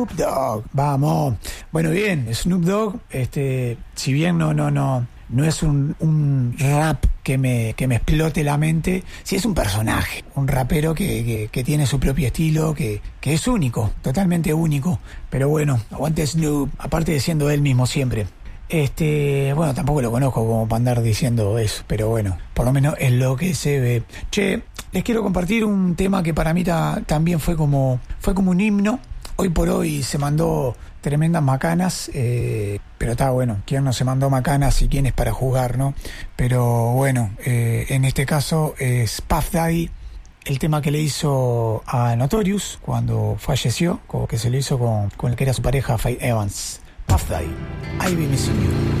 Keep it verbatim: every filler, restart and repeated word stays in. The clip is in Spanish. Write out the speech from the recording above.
Snoop Dogg, vamos. Bueno, bien, Snoop Dogg, este, si bien no, no, no, no es un, un rap que me, que me explote la mente, sí es un personaje, un rapero que, que, que tiene su propio estilo, que, que es único, totalmente único. Pero bueno, aguante Snoop, aparte de siendo él mismo siempre. Este, bueno, tampoco lo conozco como para andar diciendo eso, pero bueno, por lo menos es lo que se ve. Che, les quiero compartir un tema que para mí ta, también fue como, fue como un himno. Hoy por hoy se mandó tremendas macanas, eh, pero está bueno, quién no se mandó macanas y quién es para juzgar, ¿no? Pero bueno, eh, en este caso es Puff Daddy, el tema que le hizo a Notorious cuando falleció, como que se lo hizo con, con el que era su pareja, Faith Evans. Puff Daddy, I Be Missing You.